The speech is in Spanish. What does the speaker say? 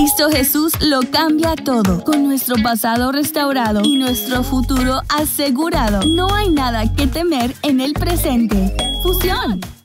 Cristo Jesús lo cambia todo. Con nuestro pasado restaurado y nuestro futuro asegurado, no hay nada que temer en el presente. Fusión.